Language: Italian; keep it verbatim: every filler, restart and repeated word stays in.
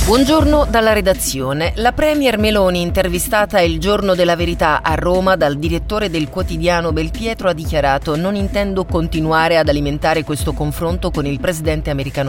Buongiorno dalla redazione. La premier Meloni, intervistata il giorno della verità a Roma dal direttore del quotidiano Belpietro, ha dichiarato: non intendo continuare ad alimentare questo confronto con il presidente americano